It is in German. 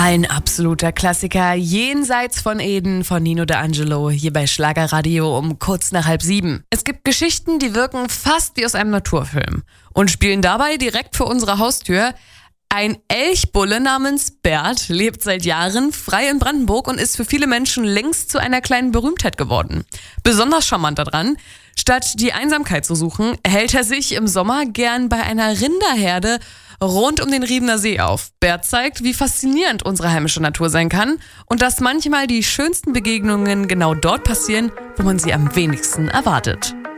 Ein absoluter Klassiker, Jenseits von Eden von Nino D'Angelo, hier bei Schlagerradio um kurz nach 6:30. Es gibt Geschichten, die wirken fast wie aus einem Naturfilm und spielen dabei direkt vor unserer Haustür. Ein Elchbulle namens Bert lebt seit Jahren frei in Brandenburg und ist für viele Menschen längst zu einer kleinen Berühmtheit geworden. Besonders charmant daran, statt die Einsamkeit zu suchen, hält er sich im Sommer gern bei einer Rinderherde rund um den Riebener See auf. Bert zeigt, wie faszinierend unsere heimische Natur sein kann und dass manchmal die schönsten Begegnungen genau dort passieren, wo man sie am wenigsten erwartet.